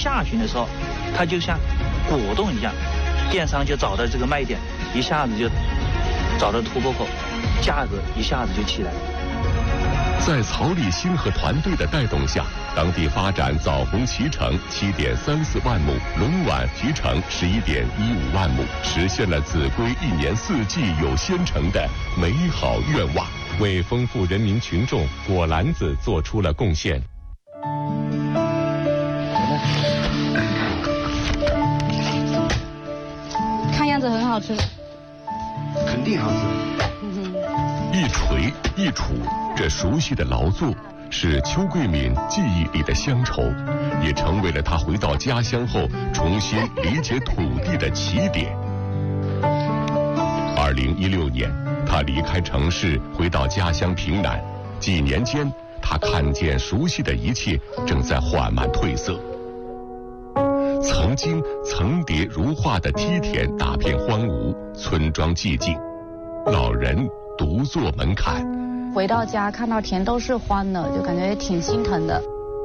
下旬的时候，它就像果冻一样，电商就找到这个卖点，一下子就找到突破口，价格一下子就起来了。 在曹立新和团队的带动下，当地发展枣红脐橙7.34万亩，龙碗提成11.15万亩，实现了秭归1年4季有鲜橙的美好愿望，为丰富人民群众果篮子做出了贡献。 看样子很好吃， 肯定好吃。 一锤一杵，这熟悉的劳作是邱桂敏记忆里的乡愁，也成为了他回到家乡后重新理解土地的起点。2016年，他离开城市，回到家乡平南。几年间，他看见熟悉的一切正在缓慢褪色。曾经层叠如画的梯田大片荒芜，村庄寂静，老人独坐门槛。 回到家看到田都是荒的，就感觉挺心疼的。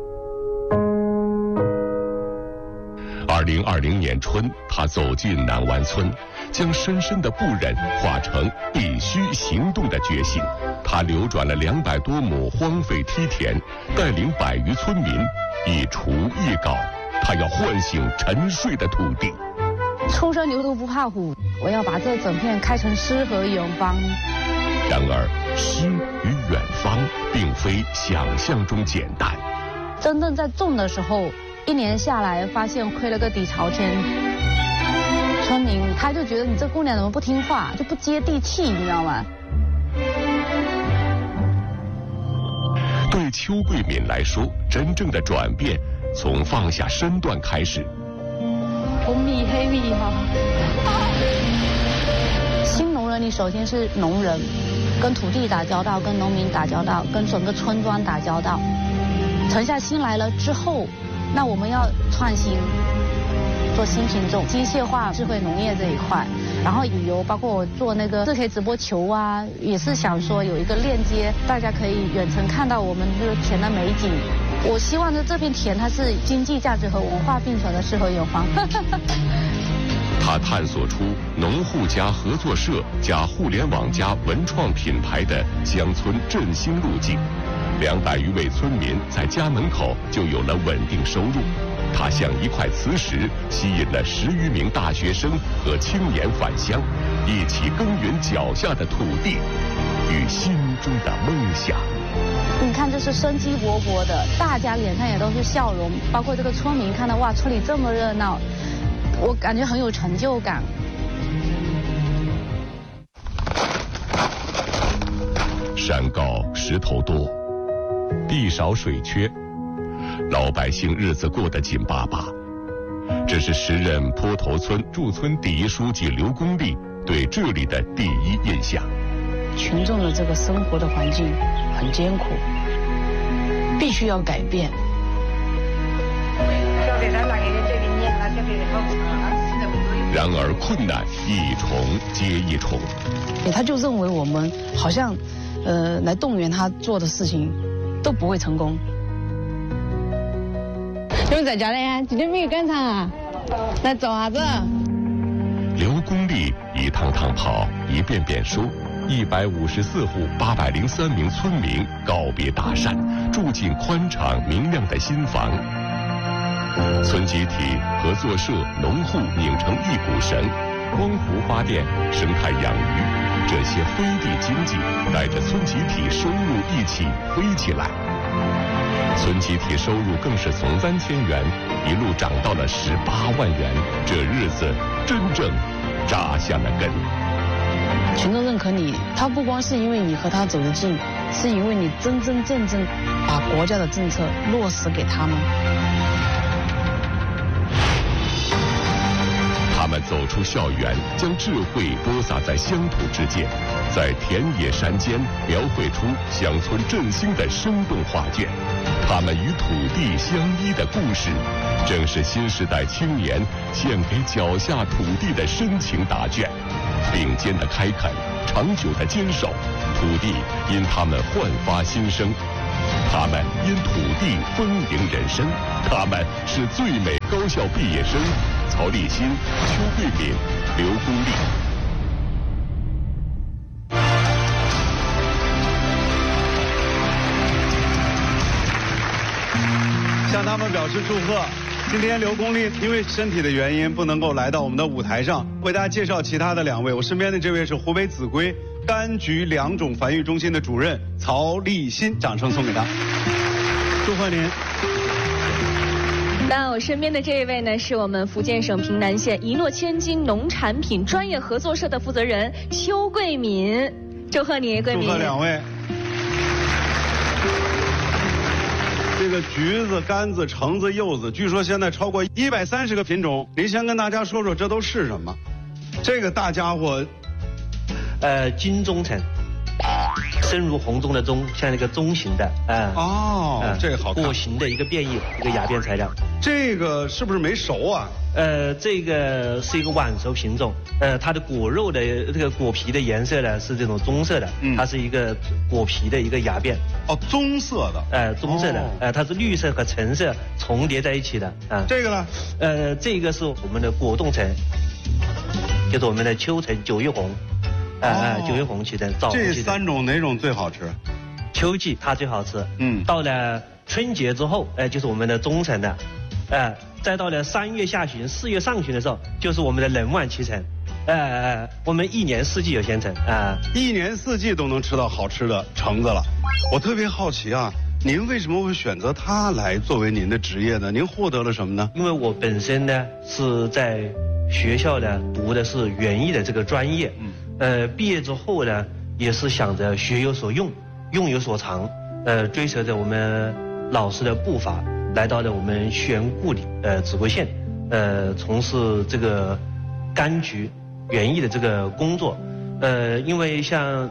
2020年春，他走进南湾村，将深深的不忍化成必须行动的决心。他流转了200多亩荒废梯田，带领100余村民一锄一镐，他要唤醒沉睡的土地。 初生牛犊不怕虎，我要把这整片开成诗和远方。 然而，诗与远方并非想象中简单。 真正在种的时候，1年下来发现亏了个底朝天。村民他就觉得你这姑娘怎么不听话，就不接地气，你知道吗？ 对邱桂敏来说，真正的转变从放下身段开始。 红米黑米哈。新农人，你首先是农人，跟土地打交道，跟农民打交道，跟整个村庄打交道。沉下心来了之后，那我们要创新，做新品种，机械化、智慧农业这一块。然后旅游，包括我做那个4K 直播球啊，也是想说有一个链接，大家可以远程看到我们这个田的美景。我希望这片田它是经济价值和文化并存的诗和远方。 他探索出农户加合作社加互联网加文创品牌的乡村振兴路径，200余位村民在家门口就有了稳定收入。他像一块磁石，吸引了10余名大学生和青年返乡，一起耕耘脚下的土地与心中的梦想。 你看，这是生机勃勃的，大家脸上也都是笑容，包括这个村民看到哇，村里这么热闹，我感觉很有成就感。 山高石头多，地少水缺，老百姓日子过得紧巴巴。这是时任坡头村驻村第1书记刘公立对这里的第一印象。 群众的这个生活的环境很艰苦，必须要改变。 然而困难一重接一重。 他就认为我们好像来动员他做的事情都不会成功。 你们在家里呀？今天没有赶场啊？来走啥子？ 刘公立一趟趟跑，一遍遍说，154户803名村民告别大山，住进宽敞明亮的新房。村集体、合作社、农户拧成一股绳，光伏发电、生态养鱼，这些飞地经济带着村集体收入一起飞起来。村集体收入更是从3000元一路涨到了18万元，这日子真正扎下了根。 群众认可你，他不光是因为你和他走得近，是因为你真真正正把国家的政策落实给他们。 他们走出校园，将智慧播撒在乡土之间，在田野山间描绘出乡村振兴的生动画卷。他们与土地相依的故事，正是新时代青年献给脚下土地的深情答卷。并肩的开垦，长久的坚守，土地因他们焕发新生。 他们因土地丰盈人生，他们是最美高校毕业生曹立新、邱桂敏、刘功利。 向他们表示祝贺。今天刘功利因为身体的原因不能够来到我们的舞台上，为大家介绍其他的2位。我身边的这位是湖北秭归柑橘2种繁育中心的主任曹立新，掌声送给他，祝贺您。 那我身边的这一位呢，是我们福建省平南县一诺千金农产品专业合作社的负责人邱桂敏，祝贺你，桂敏。 祝贺2位。这个橘子、柑子、橙子、柚子，据说现在超过130个品种。您先跟大家说说这都是什么？这个大家伙， 金钟橙，深如红中的钟，像那个钟形的， 这个好看。 果形的一个变异，一个芽变材料。 这个是不是没熟啊？ 这个是一个晚熟品种，它的果肉的这个果皮的颜色呢是这种棕色的，它是一个果皮的一个芽变。 哦，棕色的。 棕色的，它是绿色和橙色重叠在一起的啊。 这个呢？ 这个是我们的果冻橙，就是我们的秋橙、9月红，9月红期的枣红期的。 这3种哪种最好吃？ 秋季它最好吃，到了春节之后，就是我们的中橙的，再到了3月下旬、4月上旬的时候，就是我们的冷晚期橙，我们1年4季有鲜橙啊 ，1年4季都能吃到好吃的橙子了。我特别好奇啊，您为什么会选择它来作为您的职业呢？您获得了什么呢？ 因为我本身呢是在学校呢读的是园艺的这个专业，毕业之后呢也是想着学有所用，用有所长，追随着我们老师的步伐。来到了我们蚬埠里，秭归县，从事这个柑橘园艺的这个工作。因为像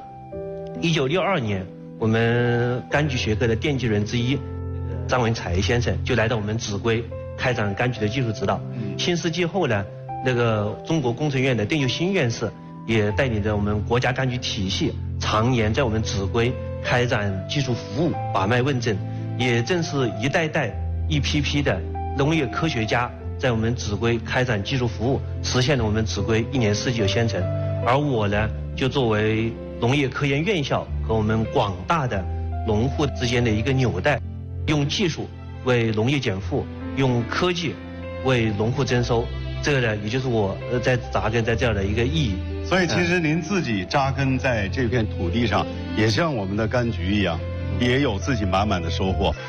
1962年，我们柑橘学科的奠基人之一张文才先生就来到我们秭归开展柑橘的技术指导。新世纪后呢，那个中国工程院的邓秀新院士也带领着我们国家柑橘体系，常年在我们秭归开展技术服务，把脉问诊。也正是一代代一批批的农业科学家在我们秭归开展技术服务，实现了我们秭归1年4季有鲜橙。而我呢，就作为农业科研院校和我们广大的农户之间的一个纽带，用技术为农业减负，用科技为农户增收。这个呢，也就是我在扎根在这儿的一个意义。 所以其实您自己扎根在这片土地上，也像我们的柑橘一样，也有自己满满的收获。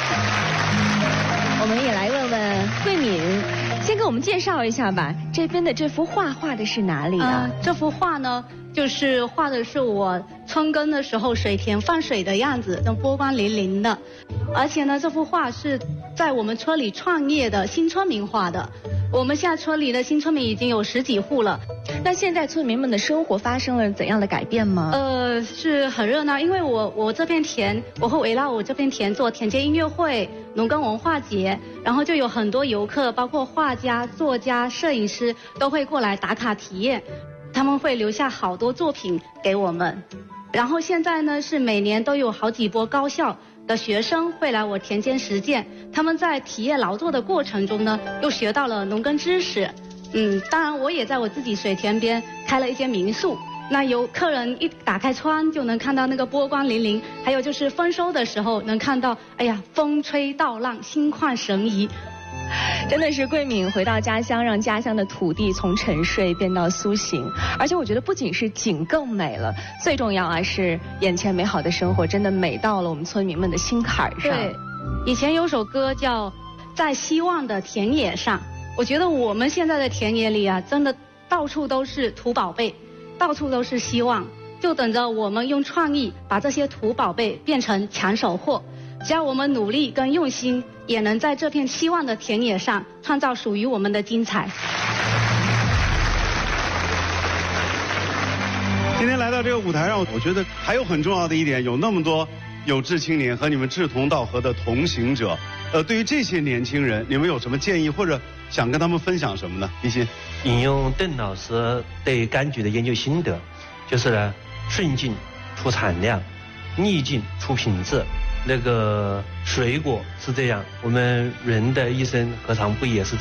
我们也来问问桂敏，先给我们介绍一下吧，这边的这幅画画的是哪里啊？ 这幅画呢，就是画的是我春耕的时候水田放水的样子，那波光粼粼的。而且呢，这幅画是在我们村里创业的新村民画的。我们现在村里的新村民已经有10几户了。 那现在村民们的生活发生了怎样的改变吗？ 是很热闹，因为我这片田，我会围绕我这片田做田间音乐会、农耕文化节，然后就有很多游客，包括画家、作家、摄影师都会过来打卡体验，他们会留下好多作品给我们。然后现在呢，是每年都有好几波高校的学生会来我田间实践，他们在体验劳作的过程中呢，又学到了农耕知识。当然我也在我自己水田边开了一间民宿，那有客人一打开窗就能看到那个波光粼粼，还有就是丰收的时候能看到，哎呀，风吹稻浪，心旷神怡。 真的是桂敏回到家乡，让家乡的土地从沉睡变到苏醒。而且我觉得不仅是景更美了，最重要啊是眼前美好的生活真的美到了我们村民们的心坎上。 对，以前有首歌叫《在希望的田野上》，我觉得我们现在的田野里啊，真的到处都是土宝贝，到处都是希望，就等着我们用创意把这些土宝贝变成抢手货。只要我们努力跟用心，也能在这片希望的田野上创造属于我们的精彩。 今天来到这个舞台上，我觉得还有很重要的一点，有那么多有志青年和你们志同道合的同行者。对于这些年轻人，你们有什么建议或者想跟他们分享什么呢？立新， 引用邓老师对柑橘的研究心得，就是呢，顺境出产量，逆境出品质， 那个水果是这样，我们人的一生何尝不也是